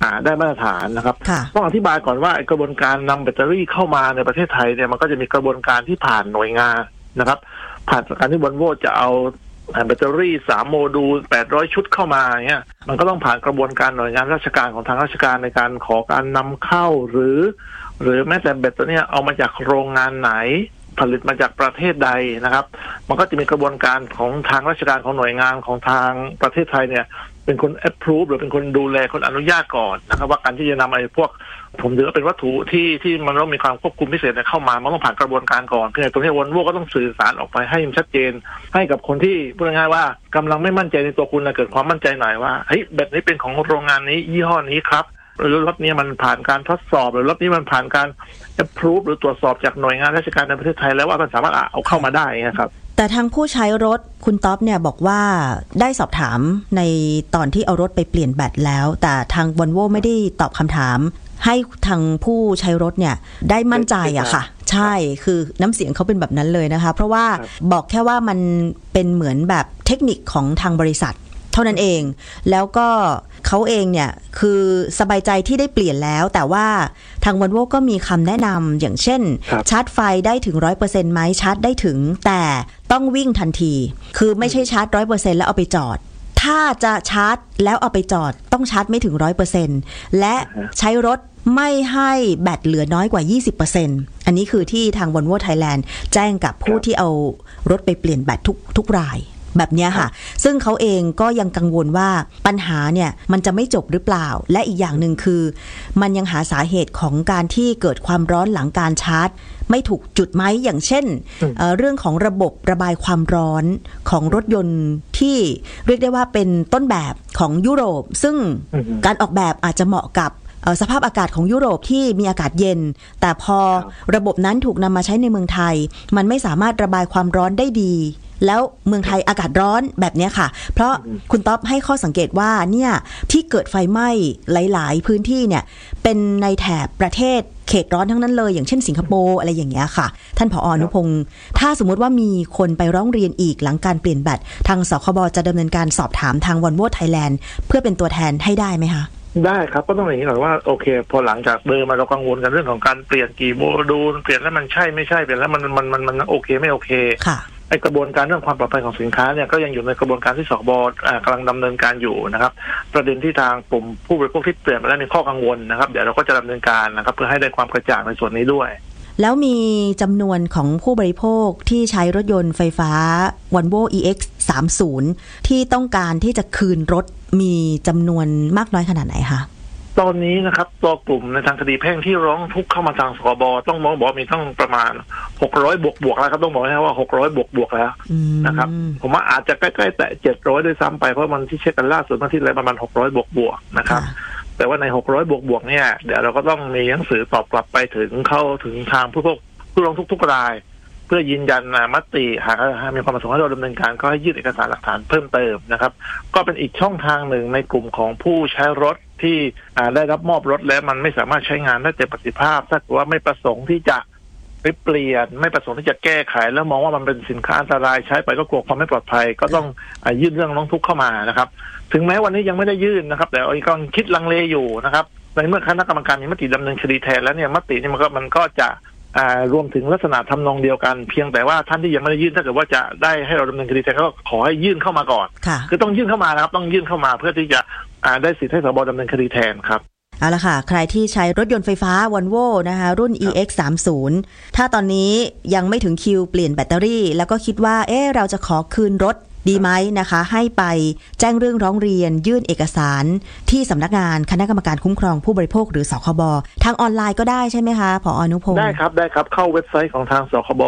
ได้มาตรฐานนะครับต้องอธิบายก่อนว่ากระบวนการนำแบตเตอรี่เข้ามาในประเทศไทยเนี่ยมันก็จะมีกระบวนการที่ผ่านหน่วยงานนะครับผ่านการที่Volvoจะเอาแบตเตอรี่3โมดูล800ชุดเข้ามาเนี่ยมันก็ต้องผ่านกระบวนการหน่วยงานราชการของทางราชการในการขอการนำเข้าหรือแม้แต่แบตเตอรี่เอามาจากโรงงานไหนผลิตมาจากประเทศใดนะครับมันก็จะมีกระบวนการของทางราชการของหน่วยงานของทางประเทศไทยเนี่ยเป็นคน approve หรือเป็นคนดูแลคนอนุญาตก่อนนะครับว่าการที่จะนำไอ้พวกผมถือว่าเป็นวัตถุที่มันต้องมีความควบคุมพิเศษเข้ามามันต้องผ่านกระบวนการก่อนคือตรงนี้Volvoก็ต้องสื่อสารออกไปให้มันชัดเจนให้กับคนที่พูดง่ายๆว่ากำลังไม่มั่นใจในตัวคุณเกิดความมั่นใจหน่อยว่าเฮ้ยแบบนี้เป็นของโรงงานนี้ยี่ห้อนี้ครับหรือรถนี้มันผ่านการทดสอบหรือรถนี้มันผ่านการ approve หรือตรวจสอบจากหน่วยงานราชการในประเทศไทยแล้วว่ามันสามารถเอาเข้ามาได้นะครับแต่ทางผู้ใช้รถคุณต๊อบเนี่ยบอกว่าได้สอบถามในตอนที่เอารถไปเปลี่ยนแบตแล้วแต่ทาง Volvo ไม่ได้ตอบคำถามให้ทางผู้ใช้รถเนี่ยได้มั่นใจอะค่ะใช่คือน้ำเสียงเขาเป็นแบบนั้นเลยนะคะเพราะว่าบอกแค่ว่ามันเป็นเหมือนแบบเทคนิคของทางบริษัทเท่านั้นเองแล้วก็เขาเองเนี่ยคือสบายใจที่ได้เปลี่ยนแล้วแต่ว่าทาง Volvo ก็มีคำแนะนำอย่างเช่นชาร์จไฟได้ถึง 100% ไหมชาร์จได้ถึงแต่ต้องวิ่งทันทีคือไม่ใช่ชาร์จ 100% แล้วเอาไปจอดถ้าจะชาร์จแล้วเอาไปจอดต้องชาร์จไม่ถึง 100% และใช้รถไม่ให้แบตเหลือน้อยกว่า 20% อันนี้คือที่ทาง Volvo Thailand แจ้งกับผู้ที่เอารถไปเปลี่ยนแบตทุกรายแบบนี้ค่ะซึ่งเขาเองก็ยังกังวลว่าปัญหาเนี่ยมันจะไม่จบหรือเปล่าและอีกอย่างหนึ่งคือมันยังหาสาเหตุของการที่เกิดความร้อนหลังการชาร์จไม่ถูกจุดไหมอย่างเช่นเรื่องของระบบระบายความร้อนของรถยนต์ที่เรียกได้ว่าเป็นต้นแบบของยุโรปซึ่งการออกแบบอาจจะเหมาะกับสภาพอากาศของยุโรปที่มีอากาศเย็นแต่พอระบบนั้นถูกนำมาใช้ในเมืองไทยมันไม่สามารถระบายความร้อนได้ดีแล้วเมืองไทยอากาศร้อนแบบนี้ค่ะเพราะคุณต๊อบให้ข้อสังเกตว่าเนี่ยที่เกิดไฟไหม้หลายๆพื้นที่เนี่ยเป็นในแถบประเทศเขตร้อนทั้งนั้นเลยอย่างเช่นสิงคโปร์อะไรอย่างเงี้ยค่ะท่านผอ.อนุพงศ์ถ้าสมมุติว่ามีคนไปร้องเรียนอีกหลังการเปลี่ยนแบตทางสคบ.จะดำเนินการสอบถามทาง Volvo Thailand เพื่อเป็นตัวแทนให้ได้ไหมคะได้ครับก็ต้องอย่างนี้หน่อยว่าโอเคพอหลังจากเดิมมาเรากังวลกันเรื่องของการเปลี่ยนกี่โมดูลเปลี่ยนแล้วมันใช่ไม่ใช่เปลี่ยนแล้วมันโอเคไม่โอเคค่ะไอกระบวนการเรื่องความปลอดภัยของสินค้าเนี่ยก็ยังอยู่ในกระบวนการที่สคบ.กำลังดำเนินการอยู่นะครับประเด็นที่ทางกลุ่มผู้บริโภคที่เปลี่ยนมาแล้วมีข้อกังวลนะครับเดี๋ยวเราก็จะดำเนินการนะครับเพื่อให้ได้ความกระจ่างในส่วนนี้ด้วยแล้วมีจำนวนของผู้บริโภคที่ใช้รถยนต์ไฟฟ้า Volvo EX30 ที่ต้องการที่จะคืนรถมีจำนวนมากน้อยขนาดไหนคะตอนนี้นะครับตัวกลุ่มในทางคดีแพ่งที่ร้องทุกข์เข้ามาทางสคบ.ต้องบอกมีต้องประมาณ600บวกแล้วครับต้องบอกให้ว่า600บวกแล้วนะครับผมว่าอาจจะใกล้ๆแต่700ด้วยซ้ำไปเพราะมันที่เช็คกันล่าสุดเมื่อที่แล้วประมาณ600บวกนะครับแต่ว่าใน600บวกเนี่ยเดี๋ยวเราก็ต้องมีหนังสือตอบกลับไปเข้าถึงทางผู้ร้องทุกรายเพื่อยืนยันมติหากมีความประสงค์ให้เราดำเนินการก็ให้ยื่นเอกสารหลักฐานเพิ่มเติมนะครับก็เป็นอีกช่องทางหนึ่งในกลุ่มของผู้ใช้รถที่ได้รับมอบรถแล้วมันไม่สามารถใช้งานได้เต็มประสิทธิภาพถ้าเกิดว่าไม่ประสงค์ที่จะไปเปลี่ยนไม่ประสงค์ที่จะแก้ไขแล้วมองว่ามันเป็นสินค้าอันตรายใช้ไปก็กลัวความไม่ปลอดภัยก็ต้องยื่นเรื่องร้องทุกข์เข้ามานะครับถึงแม้วันนี้ยังไม่ได้ยื่นนะครับแต่ก็คิดลังเลอยู่นะครับในเมื่อคณะกรรมการมีมติดำเนินคดีแทนแล้วเนี่ยมตินี่มันก็จะรวมถึงลักษณะทำนองเดียวกันเพียงแต่ว่าท่านที่ยังไม่ได้ยื่นถ้าเกิดว่าจะได้ให้เราดำเนินคดีแทนก็ขอให้ยื่นเข้ามาก่อนคือต้องยื่นเข้ามานะครับต้องยื่นเข้ามาเพื่อที่จะได้สิทธิ์ให้สบ.ดำเนินคดีแทนครับเอาละค่ะใครที่ใช้รถยนต์ไฟฟ้า Volvo นะคะรุ่น EX30 ถ้าตอนนี้ยังไม่ถึงคิวเปลี่ยนแบตเตอรี่แล้วก็คิดว่าเราจะขอคืนรถดีไหมนะคะให้ไปแจ้งเรื่องร้องเรียนยื่นเอกสารที่สำนักงานคณะกรรมการคุ้มครองผู้บริโภคหรือสคบ.ทางออนไลน์ก็ได้ใช่ไหมคะผอ.อนุพงศ์ได้ครับเข้าเว็บไซต์ของทางสคบ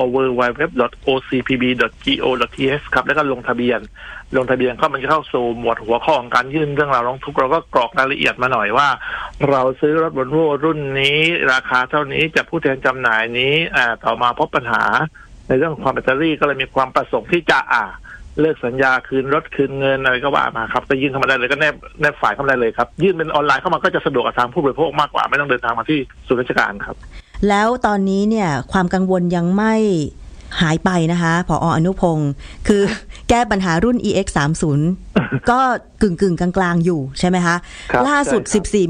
www.ocpb.go.th ครับแล้วก็ลงทะเบียนก็มันจะเข้าสู่หมวดหัวข้อของการยื่นเรื่องราวร้องทุกข์เราก็กรอกรายละเอียดมาหน่อยว่าเราซื้อรถVolvoรุ่นนี้ราคาเท่านี้จากผู้แทนจำหน่ายนี้ต่อมาพบปัญหาในเรื่องความแบตเตอรี่ก็เลยมีความประสงค์ที่จะเลิกสัญญาคืนรถคืนเงินอะไรก็ว่ามาครับก็ยื่นเข้ามาได้เลยก็แนบฝ่ายเข้ามาได้เลยครับยื่นเป็นออนไลน์เข้ามาก็จะสะดวกกับทางผู้บริโภคมากกว่าไม่ต้องเดินทางมาที่ศูนย์ราชการครับแล้วตอนนี้เนี่ยความกังวลยังไม่หายไปนะคะผอ.อนุพงศ์คือแก้ปัญหารุ่น EX30 ก็กึ่งกลางๆอยู่ใช่ไหมคะล่าสุด14